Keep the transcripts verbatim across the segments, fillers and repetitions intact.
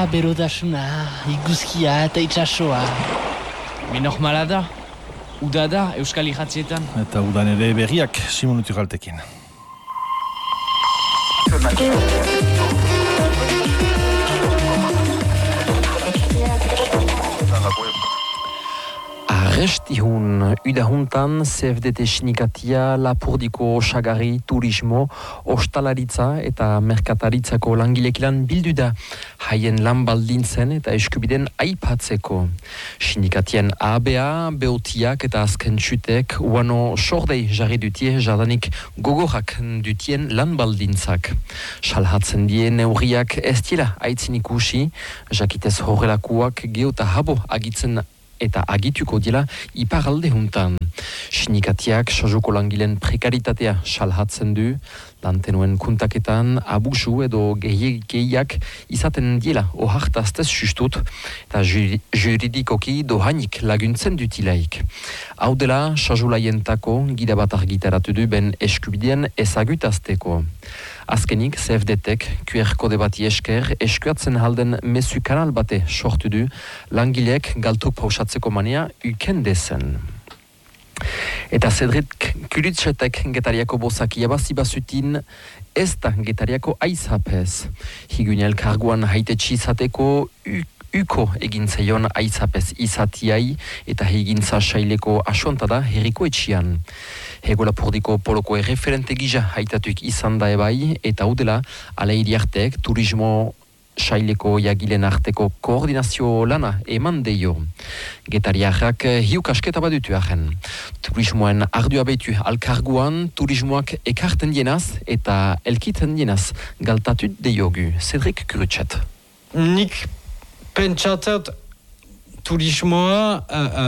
berodasuna, iguzkia eta itsasoa. Me normala da, uda da Euskal Irratietan. Eta udan ere berriak Simon Iturraltekin. Arrestihun udahuntan C F D T sinikatia Lapurdiko osagari, turismo, ostalaritza eta merkataritzako langilekilan bildu da haien lan baldintzen eta eskubiden aipatzeko. Sinikatien A B A, beotiak eta azken txutek uano sordei jarri dutie jadanik gogorak dutien lan baldintzak. Salhatzen die neurriak ez dira aitzin ikusi, jakitez horrelakuak geota habo agitzen eta agituko dela iparalde huntan. Sinikatiak sajuko langileen prekaritatea salhatzen du, lantenuen kuntaketan abusu edo gehiagiak izaten diela ohartaztez sustut eta juridikoki dohainik laguntzen dutilaik. Hau dela, sajulaientako gida bat argitaratu du ben eskubideen ezagutazteko. Azkenik, C F D Tek Q R kode bati esker eskuatzen halden mezu kanal bate sortu du langileek galtuk pausatzeko mania uken dezen. Eta Cedric Kulitschetek getariako bozaki abazi bazutin ez da getariako aizapez. Higuinel karguan haitetsi izateko uko egin zeion aizapez izatiai eta hegintza saileko asuantada herriko etxian. Hego Lapurdiko poloko erreferente gisa haitatuik izan da ebai eta udela ala iriartek turismo saileko jagilen arteko koordinazio lana eman deio. Getariarrak hiuk asketa badutu arren. Turismoen ardua betu alkarguan turismoak ekarten dienaz eta elkiten dienaz galtatut deiogu. Cedric Kurutxet. Nik pentsatzat turismoa uh,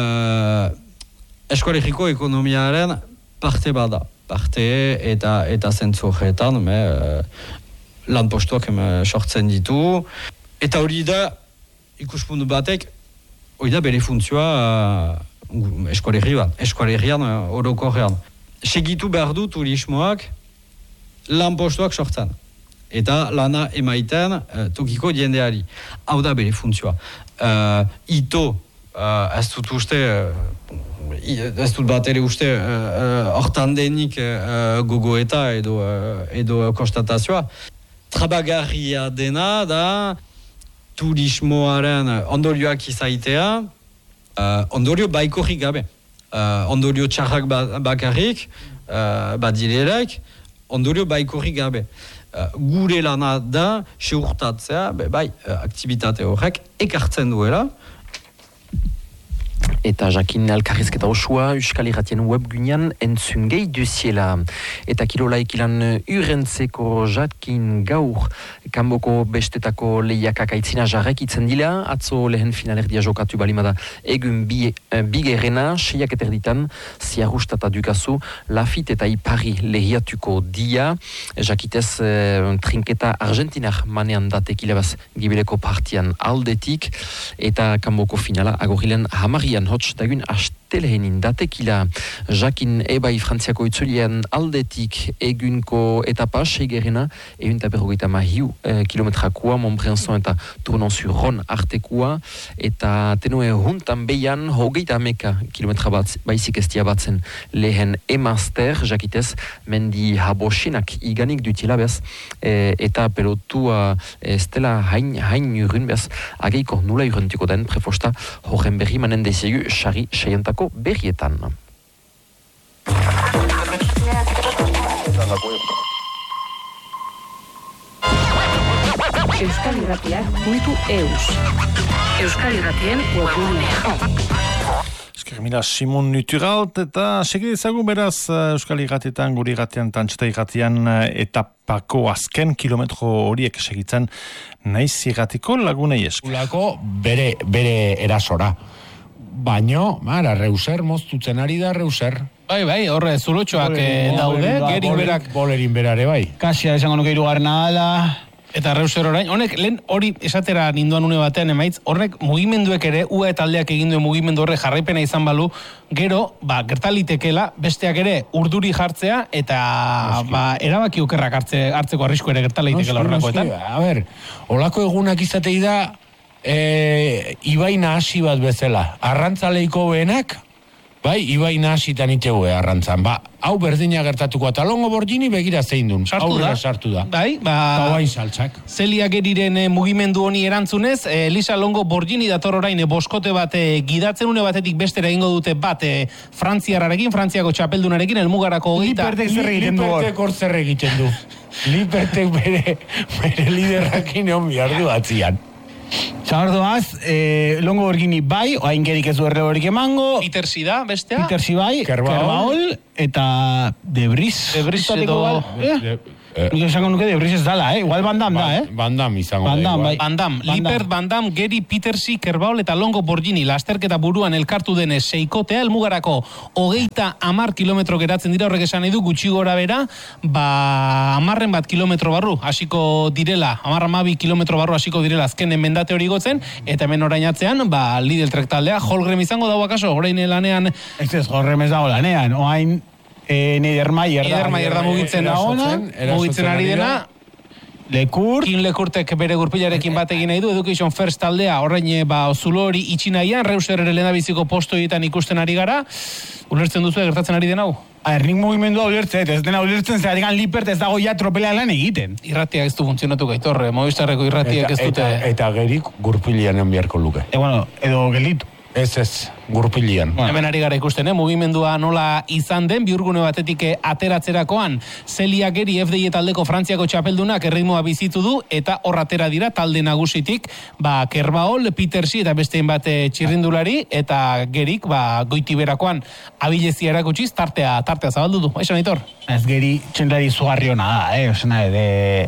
uh, eskolegiko ekonomiaren parte bada. Parte eta eta zentzu horretan, uh, lan postuak uh, sortzen ditu. Eta hori da, ikuspuntu batek, hori da bere funtzioa uh, eskolegian, eskolegian uh, orokorrean. Segitu behar du turismoak lan postuak sortzen. Eta lana emaiten uh, tokiko jendeari. Hau da bere funtzioa. Uh, ito, uh, ez dut uste, uh, ez dut bat ere uste, hortan uh, uh, denik uh, gogoeta edo, uh, edo konstatazioa. Trabagarria dena da turismoaren ondorioak izaitea, uh, ondorio baikorrik gabe. Uh, ondorio txarrak bakarrik, uh, badirelek, ondorio baikorrik gabe. Uh, gure lana da, seurtatzea, be, bai, uh, aktivitate horrek ekartzen duela. Eta jakin elkarrizketa osua Euskal Irratien webgunean entzungei duziela. Eta kirolaik ilan urentzeko jakin gaur kanboko bestetako lehiakak aitzina jarrek itzen dila. Atzo lehen finalerdia jokatu balimada egun bi, eh, bigerrena, seiak eterditan ziarrustata dukazu Lafit eta Ipari lehiatuko dia. Jakitez eh, trinketa Argentinar manean datek ilabaz gibeleko partian aldetik. Eta kanboko finala agorilen hamarian hotz dagun astelehenin datekila. Jakin ebai frantziako itzulian aldetik egunko etapa seigerena egun eta berrogeita mahiu eh, kilometrakua Montbrenson eta Tournon-sur-Rhône artekua eta tenue huntan beian hogeita ameka kilometra bat baizik estia batzen lehen emaster jakitez mendi habosinak iganik dutila bez e, eta pelotua ez dela hain, hain urun bez ageiko nula urrentuko den prefosta horren berri manen deziegu sari seientako berrietan. Euskal Irratiak puntu eus Euskal Irratien webgunea. Eskermila Simon Iturralt eta segidezagu beraz Euskal Irratietan, guri irratian, tantxeta irratian etapako azken kilometro horiek segitzen naiz irratiko lagunei esker. Ulako bere, bere erasora. Baino, mara, Reuser moztutzen ari da Reuser. Bai, bai, horre zulutxoak eh, daude, gerin berak. Bolerin berare, bai. Kasia esango nuke hirugarrena ala. Eta Reuser orain, honek lehen hori esatera ninduan une batean emaitz, horrek mugimenduek ere, U A E taldeak egin duen mugimendu horre jarraipena izan balu, gero, ba, gertalitekela, besteak ere urduri jartzea, eta ba, erabaki okerrak hartze, hartzeko arrisku ere gertalitekela horrekoetan. A ber, olako egunak izatei da, e, Ibai nahasi bat bezala. Arrantzaleiko behenak, bai, Ibai nahasitan itxegue arrantzan. Ba, hau berdina gertatuko, eta Longo Borgini begira zein dun. Sartu da. sartu da. Bai, ba... Eta bai saltsak. Celia Geriren eh, mugimendu honi erantzunez, eh, Elisa Longo Borgini dator orain eh, boskote bat eh, gidatzen, une batetik bestera egingo dute bat eh, Frantziararekin, Frantziako txapeldunarekin, elmugarako hogeita... Lipertek zer egiten du hor. Lipertek hor zer egiten du. Lipertek bere, bere liderrakin egon behar du atzian. Zabardoaz, eh, Longo Borgini bai, oain gerik ez du erre horik emango, Petersi da, bestea? Petersi bai, Kerbaol. Kerbaol, eta Debris. Debris Estateko edo- igual, eh? Eh, Nik esango nuke Debris ez dala, eh? Igual Van Damme da, eh? Van Damme izango Van da Damme, igual. bai. Van Damme, Van Lippert, Damme. Van Damme, Geri, Petersi, Kerbaol eta Longo Borgini lasterketa buruan elkartu denez seikotea, elmugarako hogeita amar kilometro geratzen dira, horrek esan nahi du gutxi gora bera, ba amarren bat kilometro barru, hasiko direla, amar amabi kilometro barru hasiko direla azken mendate hori gotzen, eta hemen orain atzean, ba Lidl Trek taldea, Holgrem izango dago akaso, orain lanean Ez ez, Holgrem ez dago lanean, oain eh, Niedermayer da. Niedermayer da mugitzen da ona, erasotzen, erasotzen mugitzen ari ari da. dena, Lekur, Kin Lekurtek bere gurpilarekin bat egin nahi du, Education First taldea, orain eh, ba zulo hori itxi nahian, Reuser ere lehendabiziko postoietan ikusten ari gara, ulertzen duzu gertatzen ari den hau? Ernik mugimendua ulertzen, ez dena ulertzen zeratik Lippert ez dago ja tropela lan egiten. Irratia ez du funtzionatu gaitorre, Movistarreko irratiak ez dute... Eta, eta gerik gurpilian enbiarko luke. E, bueno, edo gelitu. Ez ez, gurpilian. Hemen ari gara ikusten, eh? Mugimendua nola izan den, biurgune batetik eh, ateratzerakoan, Celia Geri F D I taldeko Frantziako txapeldunak erritmoa bizitu du, eta hor atera dira talde nagusitik, ba, Kerbaol, Petersi eta bestein bat eh, txirrindulari, eta Gerik, ba, goiti berakoan abilezia erakutsiz, tartea, tartea zabaldu du. Esan aitor? Ez Geri txendari zugarri hona da, eh? Osena, de...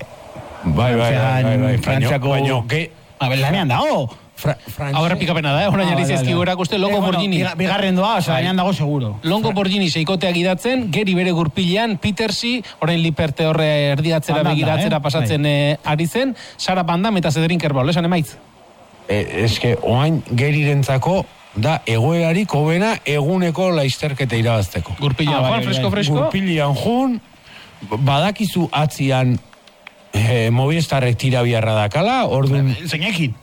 Bai, bai, bai, bai, bai. Frantziako... Baino, ge... Abel, lanean dago. Fra, Frantzi... Hau errepikapena da, eh? Orain Ah, ari bai, zaizkigu bai. erakuste, Longo Eh, bueno, Borgini. biga- Bigarren doa, osea, lanean dago seguro. Longo Borgini seikotea gidatzen, Geri bere gurpilean, Petersi, orain Liperte horre erdiatzera Van Damme da, begiratzera eh? pasatzen eh, ari zen, Sara Van Damme eta Zedrin Kerbaol, esan emaitz? E, eske, oain gerirentzako da egoerarik hobena eguneko laizterketa irabazteko. Gurpilean, Ah, bai, Juan, bai, fresko, fresko. Gurpilian jun, badakizu atzian e, Movistarrek tira biharra dakala, orduan, Zeinekin.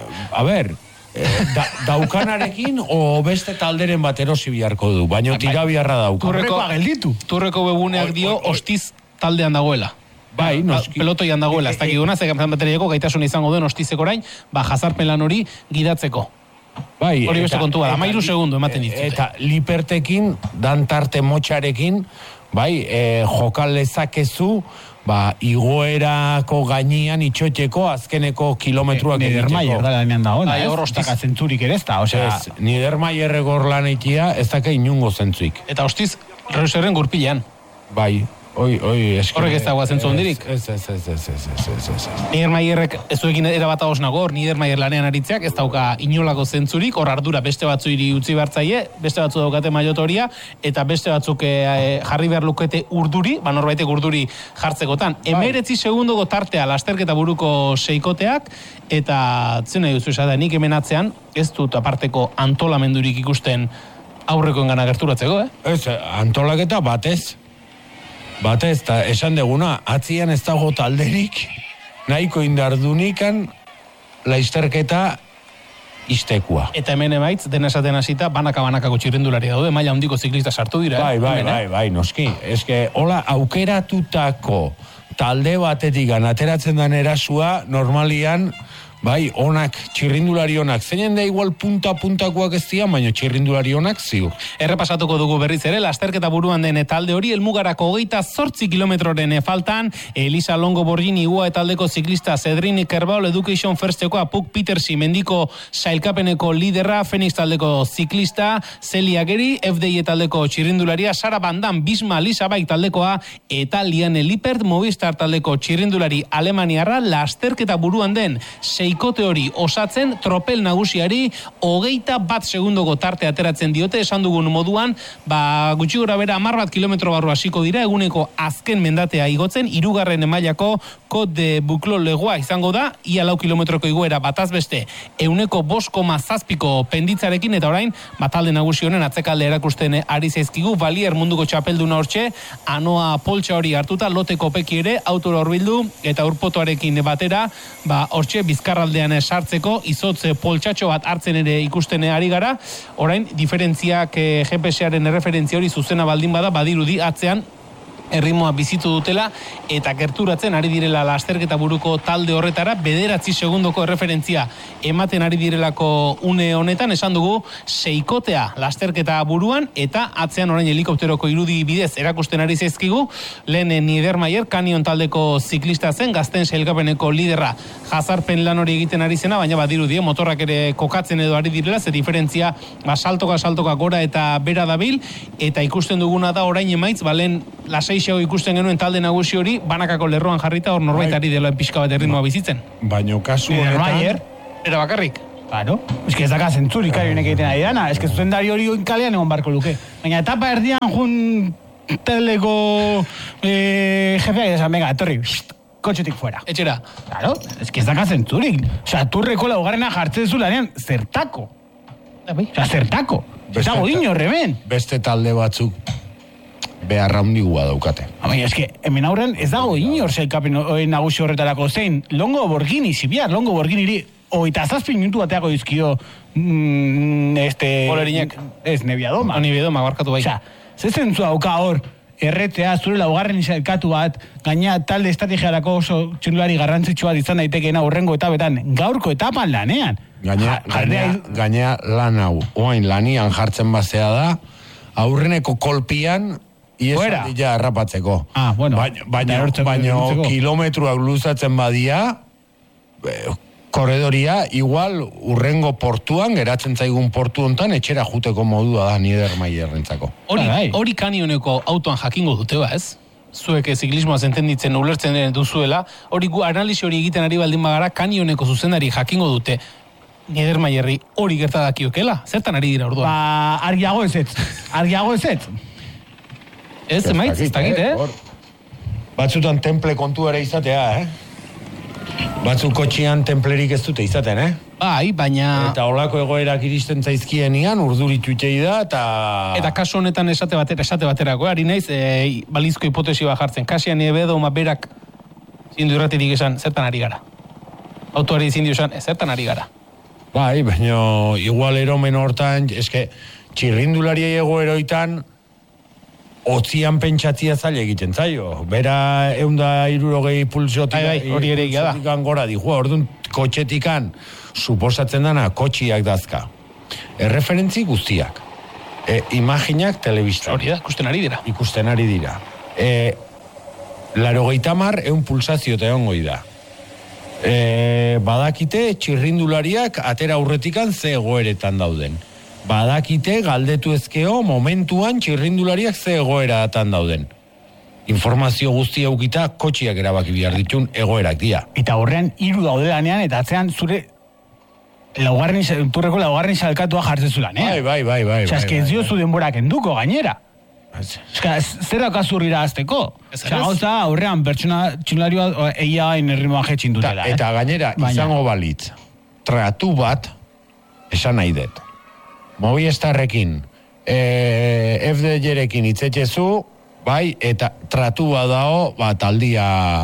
a ber, e, da, daukanarekin o beste talderen bat erosi biharko du, baina tira biharra dauka. Turrekoa gelditu. Turreko webuneak Oi, dio oi, oi. ostiz taldean dagoela. Bai, noski. Pelotoian dagoela, ez dakiguna, ze bateriako gaitasun izango den ostizeko orain, ba jazarpen lan hori gidatzeko. Bai, Hori beste eta- kontua da, eta hamairu li- segundo ematen dituzte. Eta Lipertekin, dantarte motxarekin, bai, e, jokal lezakezu, ba, igoerako gainean itxoteko azkeneko kilometruak Niedermayer da lanean dago, Bai, hor ez? ostiz. Taka zentzurik ere ez da, osea... Ez, Niedermayerrek hor lan eitia, ez daka inungo zentzuik. Eta ostiz, Reuserren gurpilean. Bai, oi, oi, eske... Horrek ez dago zentzu handirik. Ez, ez, ez, ez, ez, ez, ez, ez, ez. Niedermayerrek ez duekin erabata osnago, hor Niedermayer lanean aritzeak, ez dauka inolako zentzurik, hor ardura beste batzu iri utzi bartzaie, beste batzu daukate maiotoria, eta beste batzuk eh, jarri behar lukete urduri, ba norbaitek urduri jartzekotan. Emeretzi segundoko tartea lasterketa buruko seikoteak, eta zen nahi duzu esada, nik hemen atzean, ez dut aparteko antolamendurik ikusten aurrekoen gana gerturatzeko, eh? Ez, antolaketa batez. Batez, eta esan deguna, atzian ez dago talderik, nahiko indardunikan laizterketa istekua. Eta hemen emaitz, dena esaten hasita, banaka-banakako txirrindulari daude, maila handiko ziklista sartu dira. Bai, eh? bai, Hemen, eh? bai, bai, noski. Eske, hola, aukeratutako talde batetik ateratzen den erasua, normalian, bai, onak, txirrindulari onak, zeinen da igual punta-puntakoak ez dian, baina txirrindulari onak ziur. Errepasatuko dugu berriz ere, lasterketa buruan den talde hori, elmugarako hogeita zortzi kilometroren faltan, Elisa Longo Borgini igua taldeko ziklista Zedrin Kerbaol Education Firsteko Apuk Petersi mendiko sailkapeneko liderra, Fenix taldeko ziklista, Celia Geri, F D I taldeko txirrindularia, Sara Van Damme, Bisma Lisabaik taldekoa, eta Liane Lippert Movistar taldeko txirrindulari alemaniarra, lasterketa buruan den seikote hori osatzen, tropel nagusiari hogeita bat segundoko tarte ateratzen diote, esan dugun moduan, ba, gutxi gora bera hamar bat kilometro barru hasiko dira, eguneko azken mendatea igotzen, hirugarren mailako Côte de Buclo legoa izango da, ia lau kilometroko igoera bataz beste, euneko bost koma zazpiko penditzarekin, eta orain, batalde nagusi honen atzekalde erakusten ari zaizkigu, Balier munduko txapelduna hortxe, anoa poltsa hori hartuta, loteko peki ere, autora horbildu, eta urpotoarekin batera, ba, hortxe bizkarra iparraldean sartzeko, izotz poltsatxo bat hartzen ere ikusten ari gara, orain diferentziak eh, G P S-aren erreferentzia hori zuzena baldin bada, badirudi atzean erritmoa bizitu dutela eta gerturatzen ari direla lasterketa buruko talde horretara, bederatzi segundoko erreferentzia ematen ari direlako une honetan, esan dugu seikotea lasterketa buruan eta atzean orain helikopteroko irudi bidez erakusten ari zaizkigu, lehen Niedermayer Canyon taldeko ziklista zen, gazten sailkapeneko liderra jazarpen lan hori egiten ari zena, baina badirudi motorrak ere kokatzen edo ari direla, ze diferentzia ba, saltoka saltoka gora eta bera dabil, eta ikusten duguna da orain emaitz, balen lasei xeo ikusten genuen talde nagusi hori, banakako lerroan jarrita hor norbaitari dela pixka bat erritmoa bizitzen. Baina kasu honetan... Era bakarrik. Claro, es que ez daka zentzurik ari honek egiten ari dana, es que zuzendari hori kalean egon barko luke. Baina etapa erdian jun teleko eh, jefeak esan, venga, etorri, kotxetik fuera. Etxera. Claro, es que ez daka zentzurik. Osa, turreko laugarrena jartzen zu lanean, zertako. Osa, zertako. Ez dago inor, hemen. Beste talde batzuk beharra hundigua daukate. Baina, eske, hemen aurren ez dago inor sailkapen nagusi horretarako zein, Longo Borghini, zibiar, Longo Borghiniri, oita zazpi minutu bateako dizkio, mm, este... Polerinek. Ez, Nebiadoma. No, Nebiadoma, barkatu bai. Osa, ze zentzu hauka hor, erretea, zure laugarren sailkatu bat, gaina talde estrategiarako oso txundulari garrantzitsua izan daitekeena hurrengo etapetan, gaurko etapan lanean. Gaina, gaina, gaina lan hau, oain lanian jartzen bazea da, aurreneko kolpian, Iesa dira errapatzeko. Ah, bueno. Baina, baina, baina kilometruak luzatzen badia, eh, korredoria, igual urrengo portuan, geratzen zaigun portu hontan, etxera juteko modua da Niedermayerrentzako. Hori, hori kanioneko autoan jakingo dute ba, ez? Zuek ziklismoa entenditzen ulertzen duzuela, hori gu analisi hori egiten ari baldin bagara, kanioneko zuzendari jakingo dute. Niedermayerri hori gertadakiokela? Zertan ari dira orduan? Ba, argiago ez ez. Argiago ez ez. Ez, emaitz, ez dakit, eh? Batzutan temple kontu ere izatea, eh? Batzuk kotxian templerik ez dute izaten, eh? Bai, baina... Eta holako egoerak iristen zaizkienian, urduritu itxei da, eta... Eta kasu honetan esate batera, esate baterako, ari naiz, e, balizko hipotesi bat jartzen. Kasian ebedo, ma berak, zindu irratirik esan, zertan ari gara. Autoari zindu esan, zertan ari gara. Bai, baina igual eromen hortan, eske, txirrindulari egoeroitan, otzian pentsatzia zaila egiten zaio. Bera eunda irurogei pulsotik hori ere egia da. Gora dihua, orduan kotxetikan suposatzen dana kotxiak dazka. Erreferentzi guztiak. E, imaginak telebista. Hori da, ikusten ari dira. Ikusten ari dira. E, Larogeita mar eun pulsazio eta egon da. E, badakite txirrindulariak atera aurretikan ze egoeretan dauden. Badakite galdetu ezkeo momentuan txirrindulariak ze egoeratan dauden. Informazio guztia eukita kotxiak erabaki behar ditun egoerak dira. Eta horrean hiru daude lanean eta atzean zure laugarren, turreko laugarren salkatua jartzen zu lanean. Bai, bai, bai, bai. Osa, eske ez diozu denborak enduko gainera. Eska, zer akazurrira azteko? Osa, gauza, horrean, pertsona txunlarioa egia hain erritmoa jetxin dutela. Eta, eta gainera, izango balitz, tratu bat, esan nahi dut. Movistarrekin, e, F D J-rekin itzetxezu, bai, eta tratu bat dao, bat aldia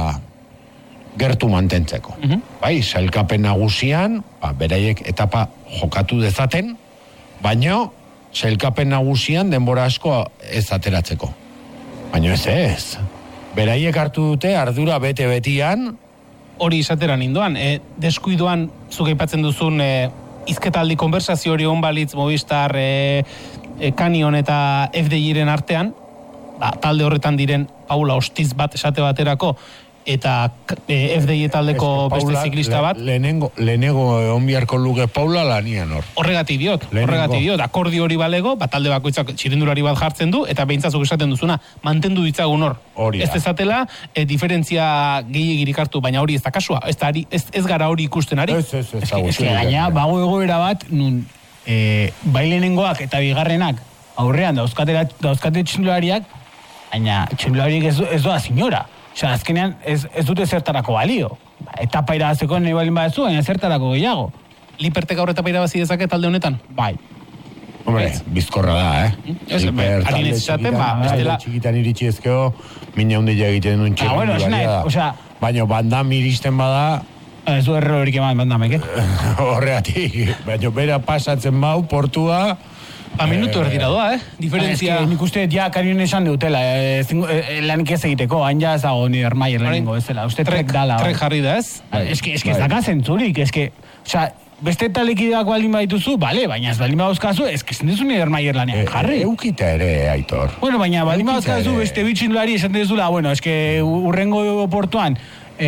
gertu mantentzeko. Uh-huh. Bai, sailkapen nagusian, ba, beraiek etapa jokatu dezaten, baino, sailkapen nagusian denbora asko ez ateratzeko. Baina ez ez. Beraiek hartu dute ardura bete-betian. Hori izateran indoan, e, deskuidoan zuk aipatzen duzun e, izketaldi konversazio hori onbalitz Movistar, e, e, Canyon eta F D I-ren artean, ba, talde horretan diren Paula Ostiz bat esate baterako, eta e, F D I taldeko beste ziklista bat. Lehenengo, lehenengo onbiarko luke Paula lanian hor. Horregatik diot, horregatik diot, akordio hori balego, bat talde bakoitzak txirindulari bat jartzen du, eta behintzazuk esaten duzuna, mantendu ditzagun hor. Hori ez dezatela, e, diferentzia gehiagirik hartu, baina hori ez da kasua, ez, da, ez, ez gara hori ikusten ari. Ez, ez, ez. Ez que gaina, bago egoera bat, nun, e, bailenengoak eta bigarrenak aurrean dauzkate, dauzkate txirindulariak, baina txirindulariak ez, ez doa zinora. Osa, azkenean ez, ez dute zertarako balio. Etapa irabazeko nahi balin badezu, baina zertarako gehiago. Lipertek aurre etapa irabazi dezake talde honetan? Bai. Hombre, bizkorra da, eh? Ez, harin ez izaten, ba, bestela... Txikitan iritsi ezkeo, mina hundia egiten duen txirrindularia ah, bueno, da. O sea, baina bandam iristen bada, Ez du erre horik eman, bandamek, eh? Horreatik, baina bera pasatzen bau, portua... A minutu erdira doa, eh? Diferentzia... Nik uste, ja, karion esan dutela, eh, zingo, eh, lanik ez egiteko, hain ja ez dago ni Ermaier lehenengo, ez dela. Uste trek dala. Trek jarri da, ez? Eske, eske ez daka zentzurik, eske... Osea, beste talekideak baldin badituzu, bale, baina ez baldin badauzkazu, eske ez dezu ni Ermaier lanean jarri. Eukita ere, Aitor. Bueno, baina baldin badauzkazu beste bitxindulari esan dezula, bueno, eske urrengo portuan,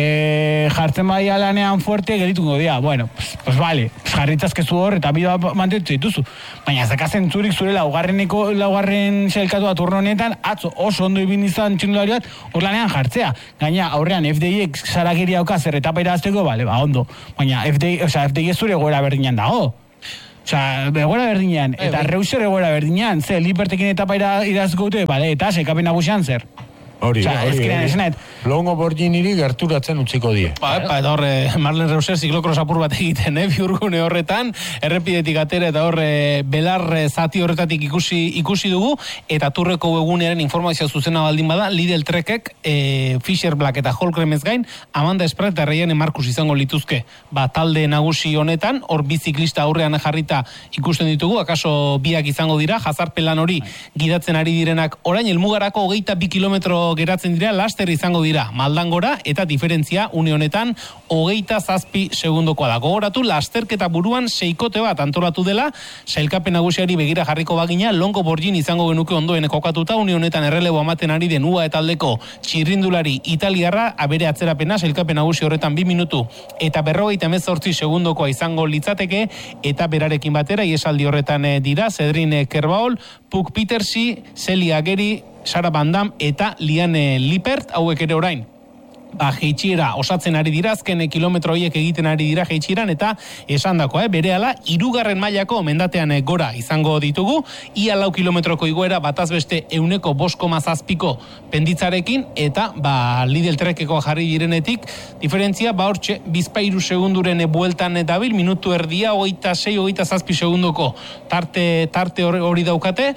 E, jartzen bai alanean fuerte gerituko dira, bueno, pues, pues vale, pues jarritzazkezu hor eta bidea mantentu dituzu. Baina zakazen zurik zure laugarreneko, laugarren xailkatu bat urno honetan, atzo oso ondo ibin izan txindulari bat, hor lanean jartzea. Gaina, aurrean F D I-ek saragiria hauka zer etapa irazteko, bale, ba, ondo. Baina F D I, o sea, F D I zure goera berdinan dago. Osea, egoera berdinean, eta Reuser egoera berdinean, ze, Libertekin etapa irazko dute, bale, eta sekapen nagusian zer. Hori, Osa, hori, hori. Longo Borginiri gerturatzen utziko die. Ba, epa, eta horre, Marlen Reuser ziklokros apur bat egiten, eh, biurgune horretan, errepidetik atera eta horre belar zati horretatik ikusi ikusi dugu, eta turreko egunearen informazioa zuzena baldin bada, Lidl Trekek, e, Fisher Black eta Holkremez gain, Amanda Spratt eta Ryan Marcus izango lituzke. Ba, talde nagusi honetan, hor biziklista aurrean jarrita ikusten ditugu, akaso biak izango dira, jazarpelan hori gidatzen ari direnak, orain helmugarako hogeita bi kilometro geratzen dira, laster izango dira Maldangora, eta diferentzia une honetan hogeita zazpi segundokoa da. Gogoratu, lasterketa buruan seikote bat antolatu dela, sailkapen nagusiari begira jarriko bagina, Longo Borgin izango genuke ondoen kokatuta, une honetan errelebo amaten ari den U A E taldeko txirrindulari italiarra, abere atzerapena, sailkapen nagusi horretan bi minutu, eta berrogeita hemezortzi segundokoa izango litzateke, eta berarekin batera, iesaldi horretan dira, Cedrin Kerbaol, Puk Petersi, Celia Geri, Sara Van Dam eta Liane Lippert, hauek ere orain. Ba, jeitxiera osatzen ari dira, azken kilometro horiek egiten ari dira jeitxieran, eta esan dako, eh, berehala, irugarren mailako mendatean gora izango ditugu, ia lau kilometroko igoera bataz beste euneko bosko mazazpiko penditzarekin, eta ba, Lidl Trekeko jarri direnetik, diferentzia, ba hortxe, bizpairu segunduren bueltan dabil, minutu erdia, hogeita sei, hogeita zazpi segundoko tarte, tarte hori daukate,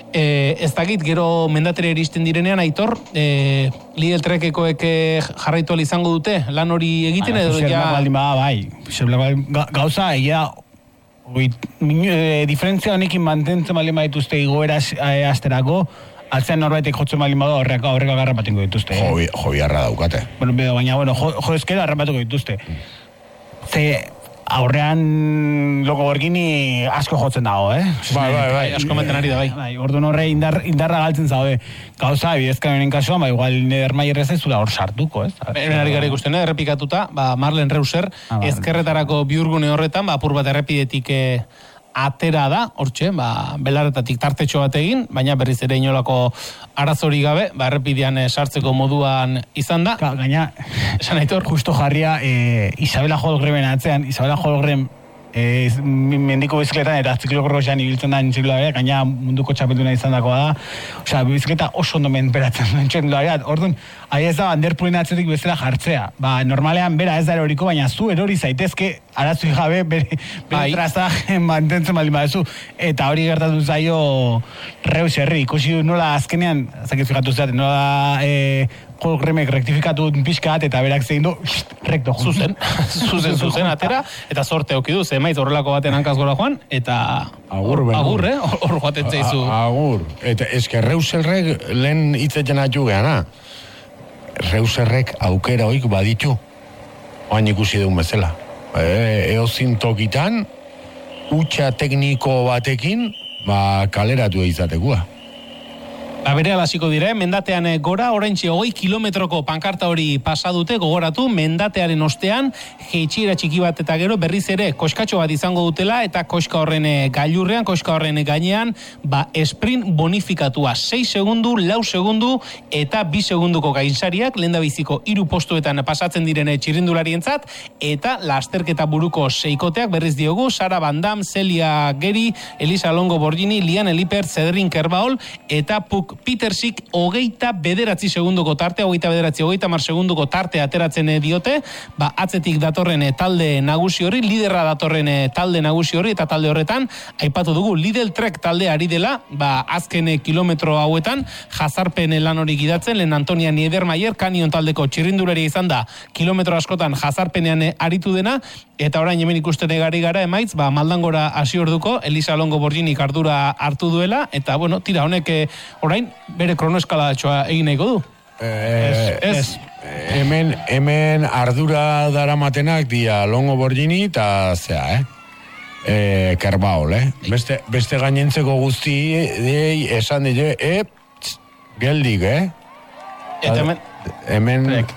e, ez dakit, gero mendatere iristen direnean, Aitor, e, Lidl Trekekoek jarraitu izango dute, lan hori egiten edo ja... Bai, bai, gauza, egia, diferentzia honekin mantentzen baldin badituzte igoera asterako, altzean norbaitek jotzen baldin badu horreko horreko agarrapatuko dituzte. Jo, jo biharra daukate. Bueno, baina, bueno, jo, jo ezkera agarrapatuko dituzte. Ze... Aurrean Longo Borgini asko jotzen dago, eh? Bai, bai, bai, asko meten ari da, bai. Bai, orduan horre indar, indarra galtzen zaude. Gauza, bidezkaren kasuan, ba, igual Nedermayer ez zula hor sartuko, ez? Hemen ari gara ikusten, eh? Errepikatuta, ba, Marlen Reuser, ah, ezkerretarako biurgune horretan, ba, apur bat errepidetik eh, atera da, hortxe, ba, belarretatik tartetxo bat egin, baina berriz ere inolako arazori gabe, ba, errepidean eh, sartzeko moduan izan da. Ka, gaina, esan Aitor, justo jarria eh, Isabela Holgremen atzean, Isabela Holgrem eh, mendiko bizikletan eta ziklokorroxean ibiltzen da txirrindularia, gaina munduko txapelduna izan dakoa da. Osea, bizikleta oso ondo menperatzen duen txirrindularia. Orduan, ahi ez da banderpulen atzetik bezala jartzea. Ba, normalean bera ez da eroriko, baina zu erori zaitezke arazui gabe bere, bere trazajen mantentzen baldin badezu. Eta hori gertatu zaio Reuserri. Ikusi du nola azkenean, zakizu gatu zeaten, nola e, Holgremek rektifikatu pixka bat eta berak zein du, rekto jun. Zuzen, zuzen, zuzen atera, eta sorte aukidu, ze maiz horrelako baten hankaz gora joan, eta agur, agur, eh? Hor joaten zeizu. Agur, eta eske Reuserrek lehen hitzetzen atu geana. Reuserrek aukera hoik baditu, oain ikusi dugun bezala. E, eozin tokitan, utxa tekniko batekin, ba, kaleratu izatekua. Ba, bere alaziko dire, mendatean gora, oraintxe hogei kilometroko pankarta hori pasadute, gogoratu, mendatearen ostean, jeitxiera txiki bat eta gero berriz ere koskatxo bat izango dutela, eta koska horren gailurrean, koska horren gainean, ba, sprint bonifikatua, sei segundu, lau segundu, eta bi segunduko gainzariak, lehen da biziko hiru postuetan pasatzen direne txirrindularientzat, eta lasterketa buruko seikoteak berriz diogu, Sara Van Dam, Celia Geri, Elisa Longo Borgini, Liane Lippert, Cedrin Kerbaol, eta Puk Puk Petersik hogeita bederatzi segundoko tartea, hogeita bederatzi, hogeita mar segundoko tartea ateratzen diote, ba, atzetik datorren talde nagusi horri, liderra datorren talde nagusi horri, eta talde horretan, aipatu dugu, Lidl Trek talde ari dela, ba, azken kilometro hauetan, jazarpen lan hori gidatzen, lehen Antonia Niedermayer, kanion taldeko txirrindularia izan da, kilometro askotan jazarpenean aritu dena, eta orain hemen ikusten egari gara emaitz, ba, Maldangora hasi orduko, Elisa Longo Borginik ardura hartu duela, eta, bueno, tira, honek eh, orain bere kronoeskalatxoa egin nahiko du. Eh, ez, ez. Hemen, hemen ardura daramatenak dia Longo Borgini eta zea, eh? E, Kerbaol, eh? Beste, beste gainentzeko guzti dei esan dide, e, tz, geldik, eh? Eta hemen... Hemen... Prek.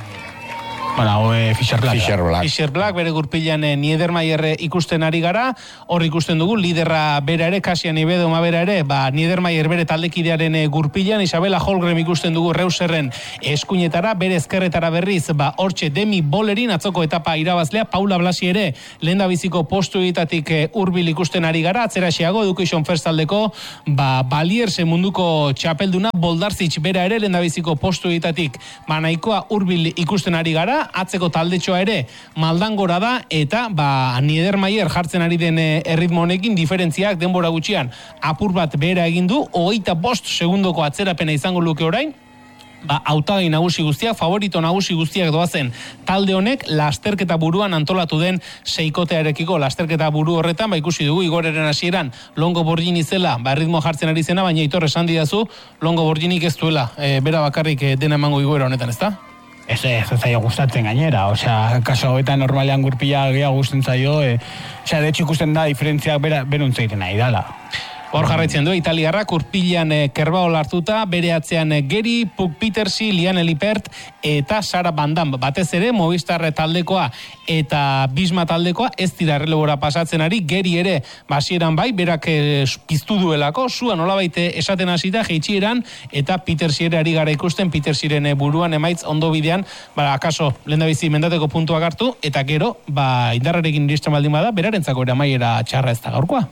Bueno, e, Fischer Black. Fischer Black. Fischer Black, bere gurpilan eh, Niedermayer ikusten ari gara, hor ikusten dugu, liderra bera ere, Kasian Ibedoma bera ere, ba, Niedermayer bere taldekidearen eh, gurpilan, Isabela Holgren ikusten dugu Reuserren eskuinetara, bere ezkerretara berriz, ba, hortxe Demi Bolerin, atzoko etapa irabazlea, Paula Blasi ere, lehen da biziko postuetatik eh, hurbil ikusten ari gara, atzera xeago, Education First taldeko, ba, Balierse munduko txapelduna, Boldarzitz bera ere, lehen da biziko postuetatik, ba, nahikoa hurbil ikusten ari gara, atzeko taldetxoa ere Maldangora da, eta ba, Niedermayer jartzen ari den erritmo honekin diferentziak denbora gutxian apur bat behera egin du, hogeita bost segundoko atzerapena izango luke orain, ba, hautagai nagusi guztiak, favorito nagusi guztiak doazen talde honek, lasterketa buruan antolatu den seikotearekiko, lasterketa buru horretan, ba, ikusi dugu, igoreren hasieran Longo Borgini zela, ba, erritmo jartzen ari zena, baina Aitor esan didazu, Longo Borginik ez duela, e, bera bakarrik e, dena emango igoera honetan, ezta? Ez ez, ez zaio gustatzen gainera, osea, kaso hauetan normalean gurpila gehiago gusten zaio, e, osea, de hecho ikusten da diferentziak bera, berun zeiten nahi dala. Hor jarraitzen du, italiarrak urpilan e, Kerbaol hartuta, bere atzean e, Geri, Puk Petersi, Liane Lippert eta Sara Van Dam. Batez ere, Movistar taldekoa eta Bisma taldekoa ez dira errelebora pasatzen ari, Geri ere basieran bai, berak e, piztu duelako, zua nolabait esaten hasita, jeitxieran, eta Petersi ere ari gara ikusten, Petersiren e, buruan emaitz ondo bidean, ba, akaso, lehendabizi mendateko puntuak hartu, eta gero, ba, indarrarekin iristen baldin bada, berarentzako ere amaiera txarra ez da gaurkoa.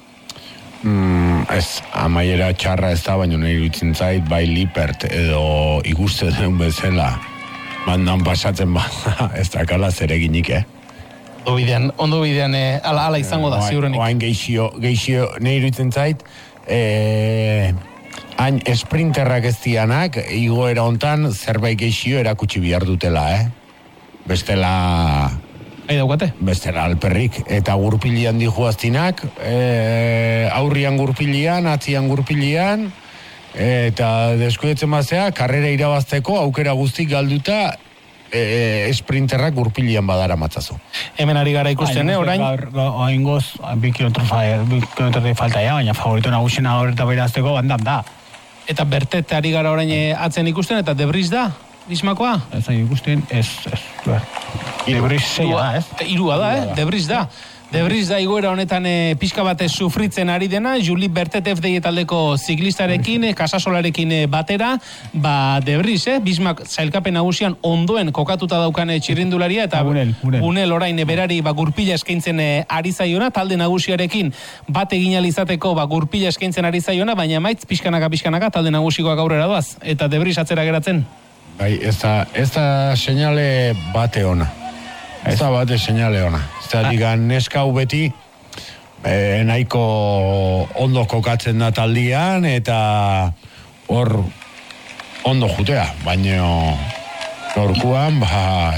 Mm, ez, amaiera txarra ez da, baina nahi iruditzen zait, bai Lippert edo ikusten den bezala bandan pasatzen bada, ez dakala zereginik, eh? Ondo bidean, ondo bidean, eh, ala, ala izango da, eh, ziurrenik. Oain geixio, geixio, nahi iruditzen zait, eh, hain esprinterrak ez dianak, igoera hontan zerbait geixio erakutsi behar dutela, eh? Bestela... Hai daukate? Bestela alperrik. Eta gurpilian dihuaztinak, e, aurrian gurpilian, atzian gurpilian, eta deskudetzen bazea, karrera irabazteko aukera guztik galduta, e, esprinterrak gurpilian badara matzazu. Hemen ari gara ikusten, eh, orain? Oain goz, bi kilometro falta ya, baina favorito nagusena gaur eta berazteko bandam da. Eta Bertet ari gara orain atzen ikusten, eta Debris da? Bismakoa? Ez da ikusten, ez, ez, Debris zeia da, ez? Irua da, eh? Debris da. Debris da igoera honetan e, pixka batez sufritzen ari dena, Juli Bertet F D I taldeko ziklistarekin, Kasasolarekin e, batera, ba Debris, eh? Bismak zailkapen nagusian ondoen kokatuta daukan e, txirrindularia, eta bunel, bunel. bunel orain e, berari ba, gurpila eskaintzen e, ari zaiona, talde nagusiarekin bat egin alizateko ba, gurpila eskaintzen ari zaiona, baina maitz pixkanaka pixkanaka talde nagusikoak aurrera doaz, eta Debris atzera geratzen. Bai, ez da, ez da seinale bate ona. Ez da bate seinale ona. Ez da, digan, neskau beti e, nahiko ondo kokatzen da taldian, eta hor ondo jutea, baina gaurkoan, ba,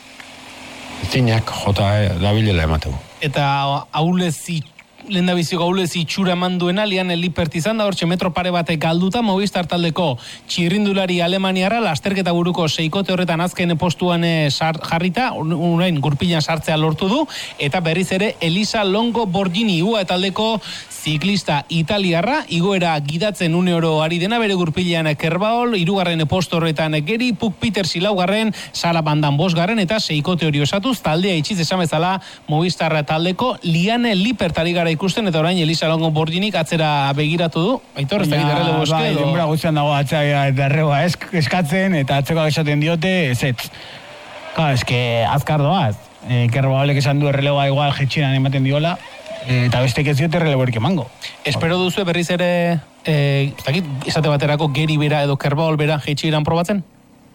zinak jota e, dabilela emateu. Eta aulezi lehendabiziko gaulez itxura eman duena, Liane Lippert izan da, hortxe metro pare batek galduta, Movistar taldeko txirrindulari Alemaniarra, lasterketa buruko seikote horretan azken postuan sar, jarrita, orain gurpilan sartzea lortu du, eta berriz ere Elisa Longo Borgini, ua taldeko ziklista italiarra, igoera gidatzen une oro ari dena, bere gurpilan Kerbaol, irugarren posto horretan Geri, Puk Petersi laugarren, Sara Bandan bosgarren, eta seikote hori osatuz, taldea itxiz esan bezala Movistar taldeko Liane Lippert ari gara ikusten, eta orain Elisa Longo Borginik atzera begiratu du. Aitor, ez da gitarrele boske bai, edo? denbora guztian dago atzea derreba eskatzen, eta atzekoak esaten diote, ez ez. Claro, ez que azkar doaz. E, Kerbaolek esan du erreleboa igual jetxinan ematen diola, e, eta bestek ez diote erreleborik emango. Espero duzu berriz ere e, ez dakit, esate baterako geri bera edo kerbaol bera jeitxiran probatzen?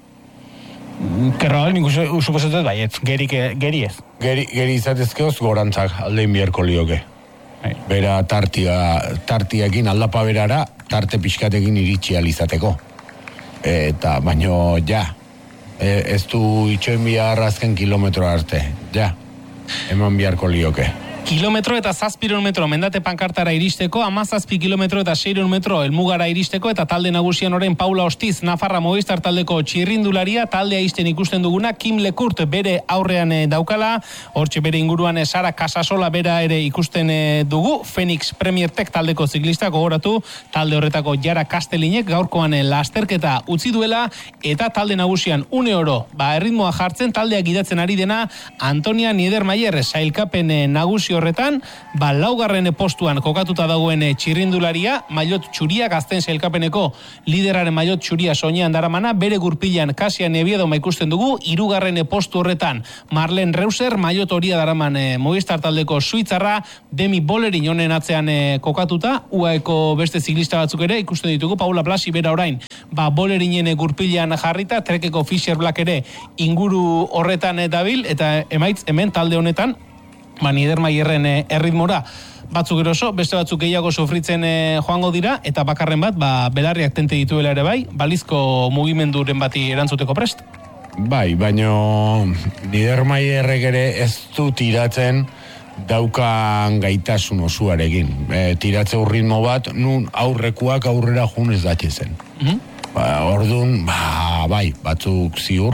Kerraol, nik suposatzen baiet, geri, geri ez. Geri, geri izatezkeoz gorantzak aldein biherko lioke. Bera tartia, tartiakin aldapa berara, tarte pixkatekin iritsi alizateko. Eta, baino, ja, e, ez du itxoen bihar azken kilometro arte, ja, eman biharko lioke. Kilometro eta zazpiron metro mendate pankartara iristeko, amazazpi kilometro eta seiron metro elmugara iristeko, eta talde nagusian orain Paula Ostiz, Nafarra Movistar taldeko txirrindularia, taldea isten ikusten duguna, Kim Lekurt bere aurrean e, daukala, hortxe bere inguruan e, Sara Casasola bera ere ikusten e, dugu, Phoenix Premier Tech taldeko ziklista, gogoratu, talde horretako Jara Kastelinek gaurkoan e, lasterketa utzi duela, eta talde nagusian une oro, ba, erritmoa jartzen, taldeak gidatzen ari dena, Antonia Niedermayer, sailkapen e, nagusi horretan, ba, laugarren postuan kokatuta dagoen txirrindularia, maillot txuria, gazten sailkapeneko lideraren maillot txuria soinean daramana, bere gurpilan Kasia Neviedo ikusten dugu, hirugarren postu horretan Marlen Reuser, maillot horia daraman e, Movistar taldeko suitzarra, Demi Bolerin honen atzean e, kokatuta, uaeko beste ziklista batzuk ere ikusten ditugu, Paula Blasi bera orain, ba, Bolerinen gurpilan jarrita, Trekeko Fischer Black ere inguru horretan e, dabil, eta emaitz hemen talde honetan, ba, Niedermayerren e, erritmora batzuk eroso, beste batzuk gehiago sufritzen e, joango dira, eta bakarren bat, ba, belarriak tente dituela ere bai, balizko mugimenduren bati erantzuteko prest. Bai, baino Niedermayerrek ere ez du tiratzen daukan gaitasun osuarekin. E, tiratze ritmo bat, nun aurrekuak aurrera junez datxe zen. Mm-hmm. Ba, orduan, ba, bai, batzuk ziur,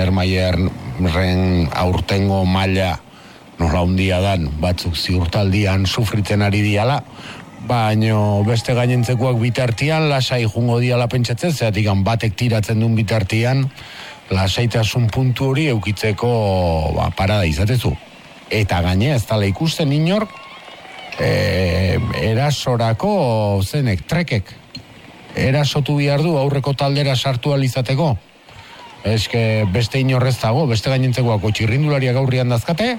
Niedermayerren aurtengo maila nola hundia dan, batzuk ziurtaldian sufritzen ari diala, baino beste gainentzekoak bitartian, lasai jungo diala pentsatzen, zeatik batek tiratzen duen bitartian, lasaitasun puntu hori eukitzeko ba, parada izatezu. Eta gaine, ez tala ikusten inork, e, erasorako zenek, trekek, erasotu behar du aurreko taldera sartu alizateko. Eske beste inorrez dago, beste gainentzekoako txirrindulariak aurrian dazkate,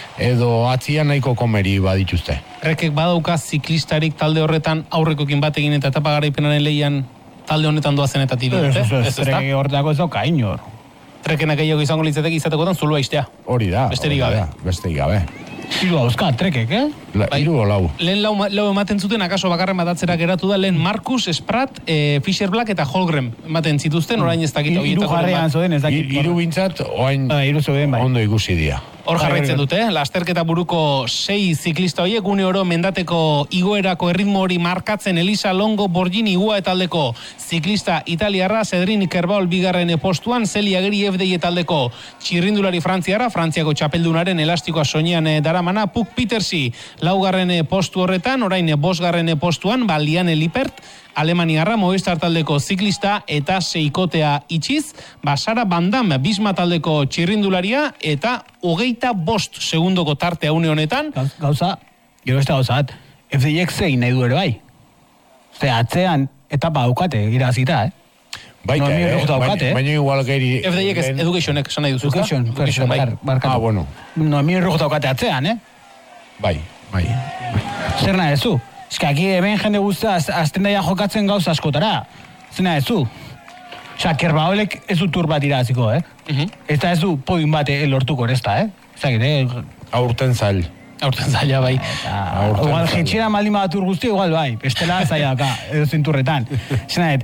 edo atzian nahiko komeri badituzte. Rekek badauka ziklistarik talde horretan aurrekokin batekin eta etapa garaipenaren lehian talde honetan doazen eta tiri dute? Ez, ez, Treke horretako ez dauka inor. Trekenak gehiago izango litzatek izatekotan zulua iztea. Hori da. Besterik gabe. Besterik gabe. Hiru dauzka, trekek, eh? La, bai, hiru o lau. Lehen lau, lau ematen zuten, akaso bakarren bat atzera geratu da, lehen Marcus, Sprat, e, Fischer Black eta Holgren ematen zituzten, orain ez dakit. Hiru jarrean zoden ez dakit. Hiru bintzat, oain bai. Ondo ikusi dia. Hor jarraitzen dute, lasterketa buruko sei ziklista horiek, gune oro mendateko igoerako erritmo hori markatzen Elisa Longo Borgini Ua etaldeko ziklista italiarra, Cedrin Kerbaol bigarren postuan, Celia Geri F D I etaldeko txirrindulari frantziara, Frantziako txapeldunaren elastikoa soinean daramana, Puk Petersi laugarren postu horretan, orain bosgarren postuan, Baliane Lippert, Alemaniarra, Movistar taldeko ziklista eta seikotea itxiz, Basara Bandam, Bisma taldeko txirrindularia eta hogeita bost segundoko tartea une honetan. Gauza, gero ez da gauzat, F D I-ek zein nahi du ere bai. Zer, atzean etapa daukate, irazita, eh? Baita, no, eh? Daukate, baina igual geri... F D I-ek ez educationek, esan nahi duzu, Education, education, bai. Ah, bueno. No, mi rojo daukate atzean, eh? Bai, bai. Zer nahi zu? Eski, aquí hemen jende guztia azten daia jokatzen gauza askotara. Zer nahi zu? Osa, Kerbaolek ez du tur bat iraziko, eh? Uh-huh. Ez da ez du podin bat lortuko erezta, eh? Zagit, eh? Aurten zail. Aurten zaila, bai. Igual, jetxera maldin bat tur guztia, igual, bai. Bestela zaila daka, edo zinturretan. Zer nahi,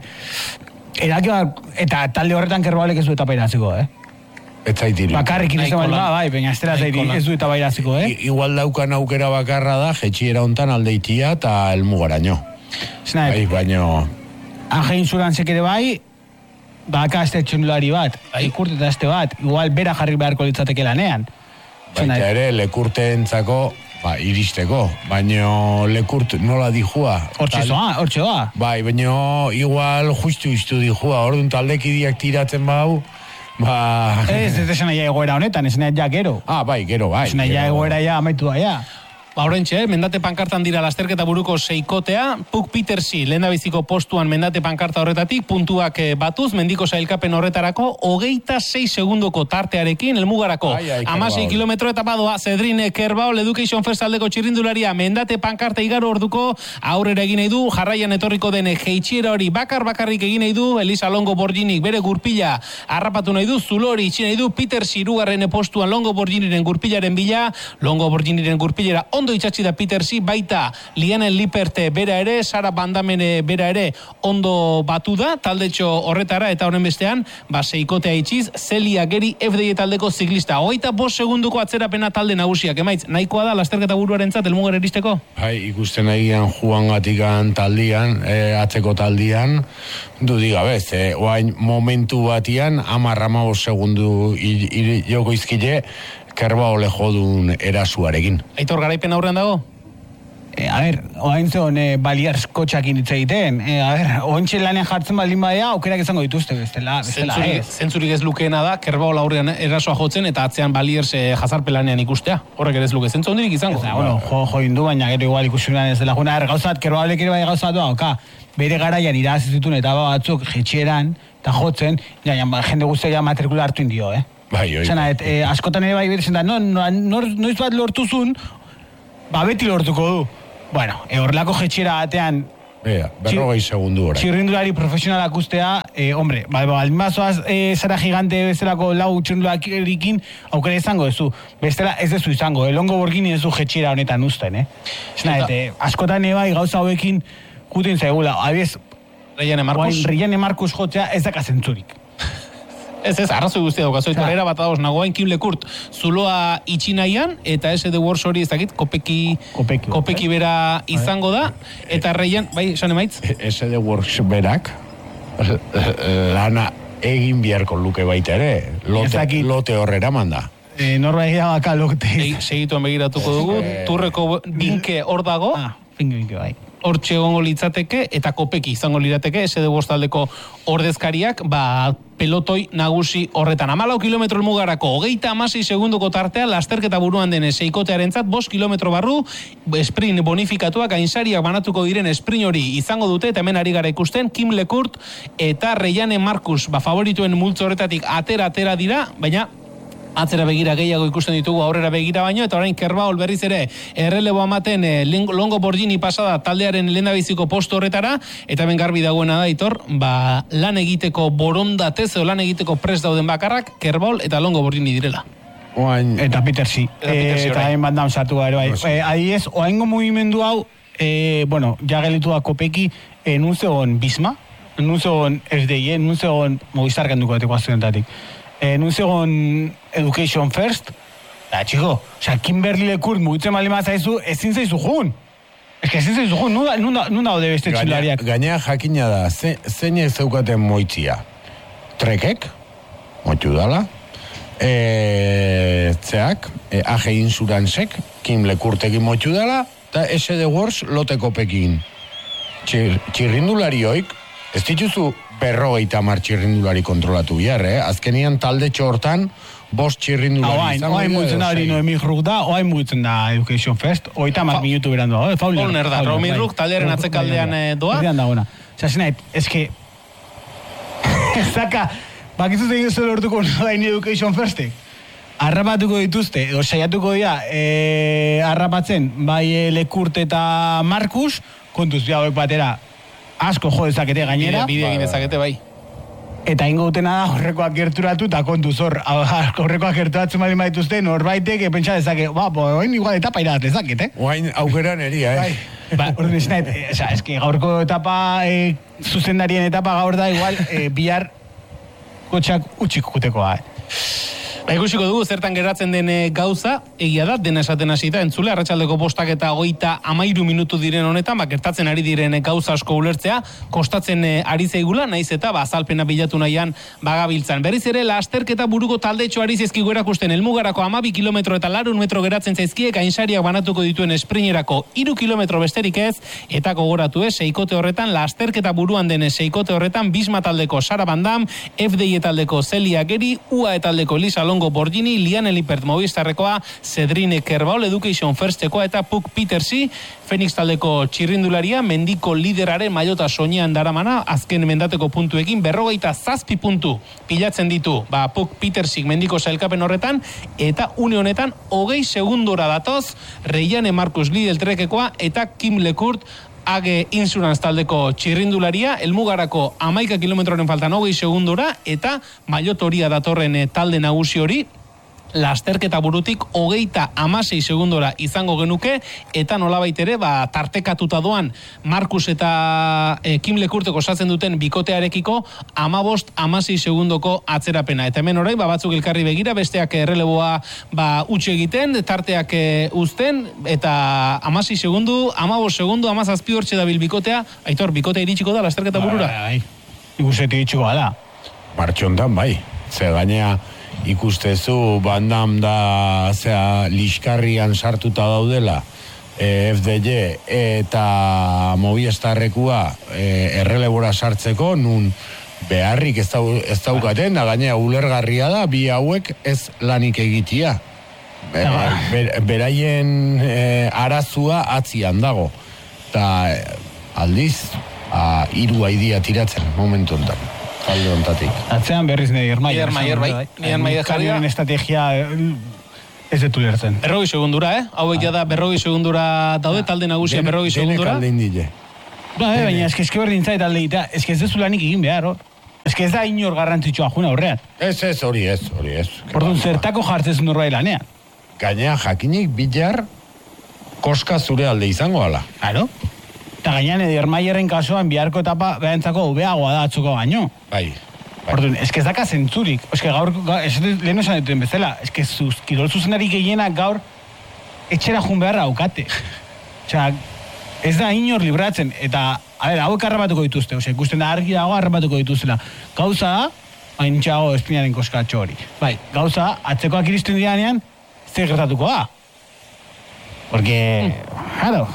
eraki bat, eta talde horretan Kerbaolek ez du etapa iraziko, eh? Ez zaitiru. Bakarrik irizen baldin ba, bai, baina estela zaiti ez du eta bairaziko, eh? I, igual daukan aukera bakarra da, jetxiera hontan aldeitia eta elmugaraino. Bai, baino... Ange Insurantzek ere bai, baka este txundulari bat, ikurt eta este bat, igual bera jarri beharko litzateke lanean. Baita ere, lekurte entzako, ba, iristeko, baino lekurt nola dijua. Hortxe zoa, hortxe zoa. Bai, baino igual justu iztu dijua, orduan taldekidiak tiratzen bau, ba... Ez, ez esan aia egoera honetan, esan aia ja gero. Ah, bai, gero, bai. Esan aia egoera ja amaitu da, ja. Ba, horrentxe, eh? Mendate pankartan dira lasterketa buruko seikotea, Puk Petersi lehendabiziko postuan mendate pankarta horretatik, puntuak eh, batuz, mendiko sailkapen horretarako, hogeita sei segundoko tartearekin, elmugarako, amasei kilometro eta badoa, Zedrin Kerbaol Education First aldeko txirrindularia, mendate pankarta igaro orduko, aurrera egin nahi du, jarraian etorriko den jeitxiera hori bakar bakarrik egin nahi du, Elisa Longo Borginik bere gurpila harrapatu nahi du, Zulori itxi nahi du, Petersi irugarren postuan Longo Borginiren gurpilaren bila, Longo Borginiren gurpilera ondo itxatzi da Petersi, baita Lianen Liperte bera ere, Sara Bandamene bera ere ondo batu da, taldetxo horretara, eta honen bestean, ba, seikotea itxiz, Celia Geri F D I taldeko ziklista. Hogeita bost segunduko atzerapena talde nagusiak, emaitz, nahikoa da lasterketa buruarentzat helmugar iristeko? Bai, ikusten egian Juan Gatikan taldian, e, atzeko taldian, du digabez, e, oain momentu batian, amar amabost segundu il, il, joko izkile, Kerba ole jodun erasuarekin. Aitor, garaipen aurrean dago? E, a ber, oain zeon e, baliarzko txakin hitz egiten. E, a ber, ointxe lanen jartzen baldin badea, aukerak izango dituzte bestela. bestela Zentzurik, ez. zentzurik ez lukeena da, Kerbaol aurrean erasoa jotzen, eta atzean baliers e, jazarpelanean ikustea. Horrek ere ez luke, zentzu hondirik izango. Eta, bueno, jo, jo indu, baina gero igual ikusunan ez dela. Juna, er, gauzat, Kerbaolek ere bai gauzat doa, oka, bere garaian irazi zituen eta batzuk jetxieran, eta jotzen, ja, ja, jende guztia ja matrikula hartu indio, eh? Bai, oi. Zena, et, e, askotan ere bai berezen da, no, no, nor, noiz bat lortuzun, ba beti lortuko du. Bueno, e, horrelako jetxera batean, Ea, berrogei segundu orain. txirrindulari profesionalak ustea, e, hombre, ba, ba, almazoaz e, zara gigante bezalako lau txirrindularikin aukera izango dezu. Bestela ez dezu izango, elongo borgini ez du jetxera honetan usten, eh? Zena, et, e, askotan ere bai gauza hauekin jutin zaigula. Abiez, Reiane Markus. Reiane Markus jotzea ez daka zentzurik. Ez ez, arrazoi guztia daukazu, eta era bat adoz, nagoain Kim Lekurt, zuloa itxinaian, eta S D Wars hori ez dakit, kopeki, kopeki, kopeki bera izango da, eta reian, bai, esan emaitz? S D Works berak, lana egin biharko luke baita ere, lote, lote horrera manda. E, Norbait da baka lokte. Segituan begiratuko dugu, turreko binke hor dago, ah, binke, binke, bai. Hortxe egongo litzateke, eta kopeki izango lirateke, S D Wars taldeko ordezkariak, ba, pelotoi nagusi horretan. Hamalau kilometro elmugarako, hogeita hamasei segunduko tartea, lasterketa buruan den seikotearentzat, bost kilometro barru, sprint bonifikatuak, ainsariak banatuko diren sprint hori izango dute, eta hemen ari gara ikusten, Kim Lekurt eta Reiane Markus, ba, favorituen multzo horretatik atera-atera dira, baina atzera begira gehiago ikusten ditugu, aurrera begira baino, eta orain Kerbaol berriz ere errelebo amaten e, Longo Borgini pasada taldearen lehendabiziko postu horretara, eta ben garbi dagoena da, Aitor, ba, lan egiteko borondatez edo lan egiteko prest dauden bakarrak, Kerbaol eta Longo Borgini direla. Oain... Eta Petersi. Eta Petersi eta hain bandam sartu gara, bai. E, adiez, oaingo mugimendu hau, e, bueno, ja gelitu da kopeki, e, nun zegoen Bisma, nun zegoen S D I, nun zegoen Movistar kenduko bateko azionetatik. E, nun zegoen Education First, da, txiko, oza, Kimberly Lekurt mugitzen mali mazaizu, ezin zaizu jun. Ez que ezin zaizu jun, nun daude beste txilariak. Gainea jakina da, ze, zeinek zeukaten moitzia. Trekek, moitu dala, e, zeak, e, A G Insurancek, Kim Lekurtekin moitu dala, eta S D Wars loteko pekin. Txir, txirrindularioik, ez dituzu berrogeita hamar txirrindulari kontrolatu bihar, eh? Azkenian talde txortan, bost txirrindulari izango. Oain mugitzen da hori Noemi Ruk da, oain mugitzen da Education First, oita mar minutu beran doa. Faulner da, Noemi Ruk taldearen atzekaldean doa. Horrean da, ona. Osa, zinait, ez que... Zaka, bakizu zegin zuen lortuko nodain Education Firstek. Arrapatuko dituzte, edo saiatuko dira, e, arrapatzen, bai e, Lekurt eta Markus, kontuz, ja, hauek batera, asko jo dezakete gainera. Bide egin dezakete, bai. Eta ingo dutena da horrekoak gerturatu, eta kontuz hor, horrekoak gerturatzen bali maituzte, norbaitek, pentsa dezake, ba, oain igual etapa irat dezakete, eh? Oain aukera neria, eh? Ba, orduan ez nahi, eza, ez que gaurko etapa, e, zuzendarien etapa gaur da, igual, e, bihar kotxak utxik jutekoa, eh? Ba, ikusiko dugu zertan geratzen den gauza, egia da, dena esaten hasita, entzule, arratsaldeko bostak eta hogeita amairu minutu diren honetan, ba, gertatzen ari diren gauza asko ulertzea, kostatzen ari zaigula, naiz eta ba, azalpena bilatu nahian bagabiltzan. Berriz ere, lasterketa buruko taldetxo ari zaizkigu erakusten, elmugarako amabi kilometro eta larun metro geratzen zaizkiek, ainsariak banatuko dituen esprinerako iru kilometro besterik ez, eta gogoratu ez, seikote horretan, lasterketa buruan den seikote horretan, Bisma taldeko Sara Bandam, F D I taldeko Celia Geri, U A E taldeko Lisa Longo Longo Borgini, Lian Elipert Movistarrekoa, Cedrine Kerbaol Education Firstekoa eta Puck Petersi, Phoenix taldeko txirrindularia, mendiko lideraren mailota soinean daramana, azken mendateko puntuekin, berrogeita zazpi puntu pilatzen ditu, ba, Puck Petersik mendiko sailkapen horretan, eta une honetan, hogei segundora datoz, Reiane Marcus Lidl trekekoa, eta Kim Lecourt, Age Insurance taldeko txirrindularia, elmugarako amaika kilometroren faltan hogei segundora, eta mailotoria datorren talde nagusi hori, lasterketa burutik hogeita hamasei segundora izango genuke, eta nolabait ere, ba, tartekatuta doan Markus eta e, Kim Lekurteko osatzen duten bikotearekiko hamabost hamasei segundoko atzerapena. Eta hemen orain, ba, batzuk elkarri begira, besteak erreleboa ba, utxe egiten, tarteak e, uzten, eta hamasei segundu, hamabost segundu, hamazazpi hortxe dabil bikotea. Aitor, bikotea iritsiko da lasterketa burura? Bai, bai, ikusetik iritsiko da. Martxontan, bai. Ze gainea, ikustezu bandam da zea liskarrian sartuta daudela e, F D J eta Movistarrekua e, errelebora sartzeko nun beharrik ez, dau, ez daukaten da gainea ulergarria da bi hauek ez lanik egitia e, ber, beraien e, arazua atzian dago eta e, aldiz a, hiru aidia tiratzen momentu ontan talde ontatik. Atzean berriz Neider Maier. Neider Maier, bai. Neider Maier jarria. Estrategia ez detu lertzen. Berrogei segundura, eh? Hauek ja da berrogei segundura daude, talde nagusia berrogei segundura. Denek alde indile. Ba, eh, baina eske eske berdin zait alde egitea, eske ez dezu lanik egin behar, hor. Eske ez da inor garrantzitsua juna horrean. Ez, ez, hori ez, hori ez. Orduan zertako jartzen norbait lanean. Gainea jakinik bilar koska zure alde izango ala. Claro. Eta gainean Neider Maierren kasuan biharko etapa behantzako ubeagoa da atzuko baino. Bai. bai. Orduan, eske ez daka zentzurik. Eske gaur, gaur ez lehen esan duten bezala, eske zuz, kirol zuzenari gehienak gaur etxera jun beharra aukate. Osea, ez da inor libratzen, eta, a ber, hauek harrapatuko dituzte, osea, ikusten da argi dago harrapatuko dituzela. Gauza da, hain txago espinaren koskatxo hori. Bai, gauza da, atzekoak iristen diranean, zer gertatuko da. Porque, claro,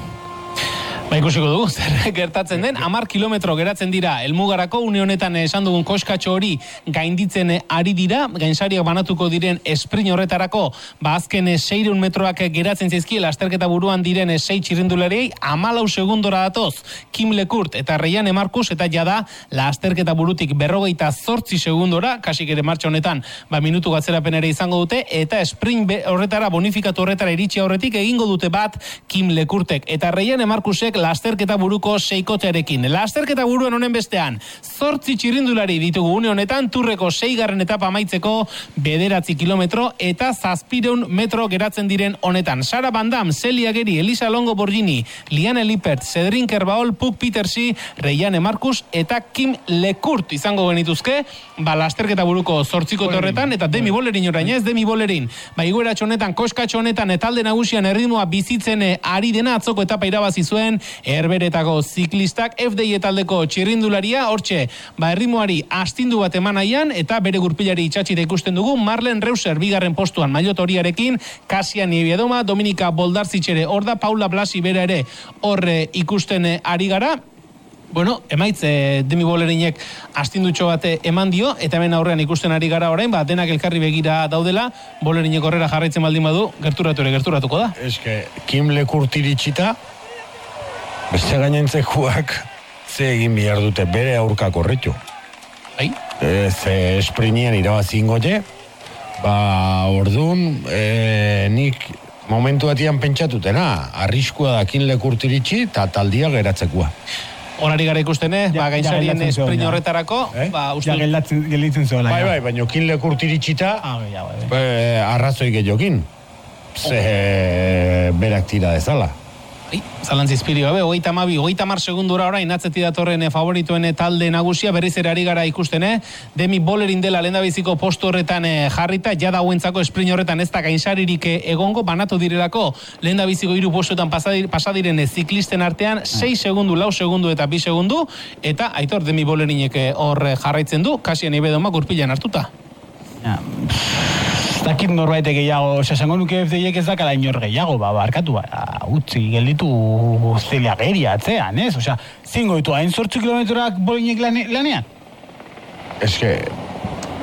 Ba, ikusiko dugu, zer gertatzen den, hamar kilometro geratzen dira, elmugarako une honetan esan dugun koskatxo hori gainditzen ari dira, gainsariak banatuko diren esprin horretarako, ba azken seireun metroak geratzen zaizkie, lasterketa buruan diren sei txirrindulariei, hamalau segundora datoz, Kim Lecourt eta Reiane Marcus, eta jada lasterketa burutik berrogeita zortzi segundora, kasik ere martxa honetan, ba minutu gatzerapen ere izango dute, eta esprin horretara, bonifikatu horretara iritsi aurretik egingo dute bat Kim Lecourtek, eta Reiane Marcusek lasterketa buruko seikotearekin. Lasterketa buruan honen bestean, zortzi txirrindulari ditugu une honetan, turreko seigarren etapa amaitzeko bederatzi kilometro eta zazpireun metro geratzen diren honetan. Sara Van Dam, Celia Geri, Elisa Longo Borgini, Liane Lippert, Cedrin Kerbaol, Puck Petersi, Reiane Marcus eta Kim Lecourt izango genituzke, ba lasterketa buruko zortzikote horretan, eta Demi Bollerin orain ez, Demi Bollerin, ba igueratxo honetan, koskatxo honetan, etalde nagusian erritmoa bizitzen ari dena atzoko etapa irabazi zuen, Herberetako ziklistak, F D I taldeko txirrindularia, hortxe, ba erritmoari astindu bat eman nahian, eta bere gurpilari itxatxita ikusten dugu, Marlen Reuser bigarren postuan mailotoriarekin, Kasia Niebiedoma, Dominika Boldarzitxere hor da, Paula Blasi bera ere horre ikusten ari gara. Bueno, emaitz, eh, Demi Bollerinek astindutxo bate eman dio, eta hemen aurrean ikusten ari gara orain, ba, denak elkarri begira daudela, Bollerinek horrela jarraitzen baldin badu, gerturatu ere gerturatuko da. Eske, Kim Lecourt iritsita, beste gainentzekuak ze egin behar dute bere aurka korretu. Bai? E, ze esprinian irabazi ingote, ba, orduan, e, nik momentu batian pentsatutena, arriskua da Kim Lecourt iritsi, eta taldia geratzekua. Horari gara ikusten, eh? Ba, gainsarien esprin horretarako, eh? ba, uste... Ja, gelditzen, gelditzen zola. Bai, bai, baina Kim Lecourt iritsita, Ah, ja, bai, bai. e, arrazoi gehiokin. Ze oh. berak tira dezala. Bai, zalantzi izpiri gabe, hogeita amabi, hogeita mar segundura orain, atzeti datorren favorituen talde nagusia, berriz ere ari gara ikusten, eh? Demi Bollerin dela lehendabiziko postu horretan eh, jarrita, jada hauentzako esprin horretan ez da gainsaririk egongo, banatu direlako lehendabiziko hiru postuetan pasadiren ziklisten artean, sei segundu, lau segundu eta bi segundu, eta aitor Demi Bollerinek hor jarraitzen du, Kasia Niebiedoma gurpilan hartuta. Ja. Dakit norbait gehiago, esango nuke F D I-ek ez dakala inor gehiago, ba, barkatu, ba, utzi, gelditu Celia Geri atzean, ez? Osea, zingo ditu, hain zortzu kilometroak Bollinek lane, lanean? Eske,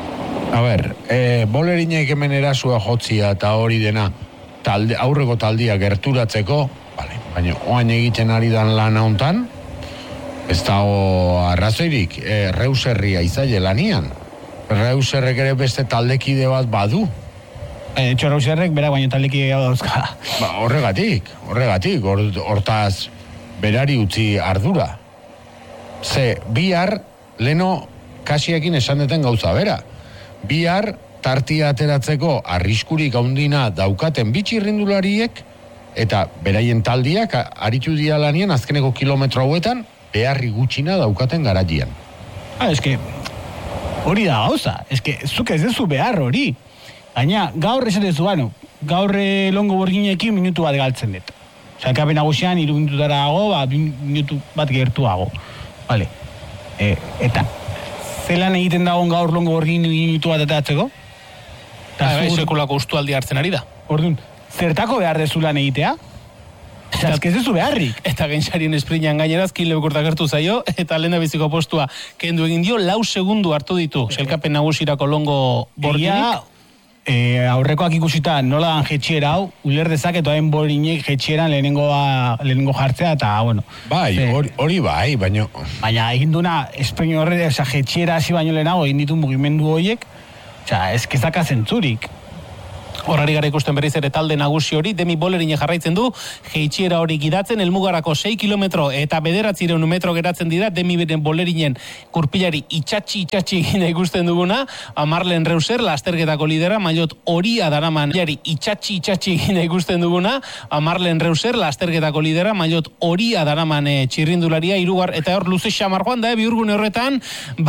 A ber, e, bolerinek hemen erasua jotzia eta hori dena talde, aurreko taldia gerturatzeko, vale, baina oain egiten ari dan lan hontan, ez dago arrazoirik, e, Reuserria izaile lanian. Reuserrek ere beste taldekide bat badu. E, Etxo Reuserrek berak baino taldeki dauzka. Ba, horregatik, horregatik, or, hortaz berari utzi ardura. Ze, bihar, leno kasiekin esan deten gauza bera. Bihar, tartia ateratzeko arriskurik haundina daukaten bitxirrindulariek, eta beraien taldiak aritu dira lanien azkeneko kilometro hauetan, beharri gutxina daukaten garatian. Ah, eske, hori da gauza. Eske, zuk ez dezu behar hori. Gaina, gaur esatezu, bueno, gaur longo borginekin minutu bat galtzen dut. Osa, ekapen nagusian, iru minututara dago, ba, minutu bat gertuago. Vale. E, eta, zelan egiten dagoen gaur longo borgin minutu bat ateratzeko? Eta bai, sekulako ustualdi hartzen ari da. Orduan, zertako behar dezu lan egitea? Eta ez dezu beharrik. Eta genxarien esprinan gaineraz, kilebekorta gertu zaio, eta lehen biziko postua kendu egin dio, lau segundu hartu ditu, selkapen nagusirako longo borginik. E, aurrekoak ikusita nola dan jetxiera hau, uler dezaket oain borinek jetxieran lehenengo, lehenengo jartzea, eta, bueno. Bai, hori, hori bai, baina... Baina egin duna, espein horre, oza, jetxiera hasi baino lehenago, egin ditu mugimendu horiek, oza, ez kezaka zentzurik. Horrari gara ikusten berriz ere talde nagusi hori, Demi Bolerine jarraitzen du, jeitxiera hori gidatzen, elmugarako sei kilometro eta bederatzireun metro geratzen dira, Demi Bolerinen kurpilari itxatxi itxatxi egin ikusten duguna, Marlen Reuser, lasterketako lidera, maiot horia daraman, itxatxi itxatxi egin ikusten duguna, Marlen Reuser, lasterketako lidera, maiot horia daraman e, txirrindularia, irugar, eta hor luze xamar joan da, e, biurgune horretan,